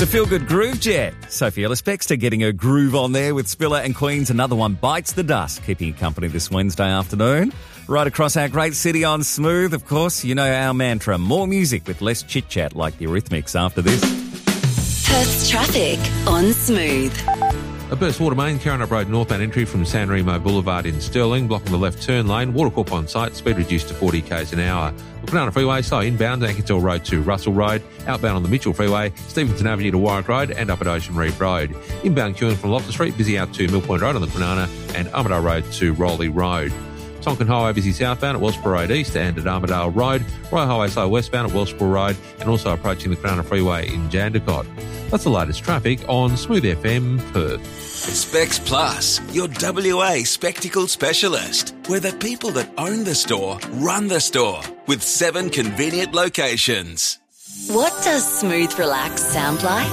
a feel-good groove jet. Sophie Ellis-Bextor getting her groove on there with Spiller and Queen's Another One Bites the Dust, keeping you company this Wednesday afternoon. Right across our great city on Smooth, of course, you know our mantra, more music with less chit-chat like the Eurythmics after this. Perth's traffic on Smooth. A burst water main carrying up road northbound entry from San Remo Boulevard in Stirling, blocking the left turn lane. Watercorp on site, speed reduced to 40 k's an hour. The Kwinana Freeway, slow inbound, Anketel Road to Russell Road. Outbound on the Mitchell Freeway, Stevenson Avenue to Warwick Road and up at Ocean Reef Road. Inbound queuing from Loftus Street, busy out to Mill Point Road on the Kwinana and Armidale Road to Rowley Road. Tonkin Highway busy southbound at Wellsborough Road East and at Armidale Road. Royal Highway slow westbound at Wellsborough Road and also approaching the Kwinana Freeway in Jandakot. That's the latest traffic on Smooth FM Perth. Specs Plus, your WA spectacle specialist. We're the people that own the store, run the store, with 7 convenient locations. What does Smooth Relax sound like?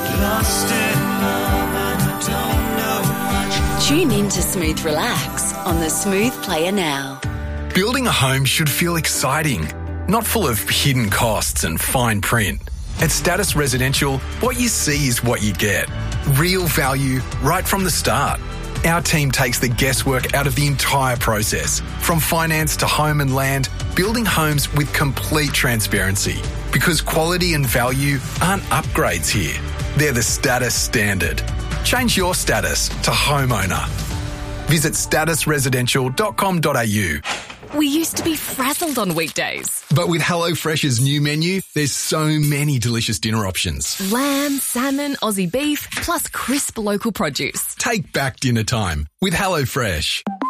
Tune in to Smooth Relax on the Smooth Player now. Building a home should feel exciting, not full of hidden costs and fine print. At Status Residential, what you see is what you get. Real value right from the start. Our team takes the guesswork out of the entire process, from finance to home and land, building homes with complete transparency. Because quality and value aren't upgrades here. They're the status standard. Change your status to homeowner. Visit statusresidential.com.au. We used to be frazzled on weekdays. But with HelloFresh's new menu, there's so many delicious dinner options. Lamb, salmon, Aussie beef, plus crisp local produce. Take back dinner time with HelloFresh.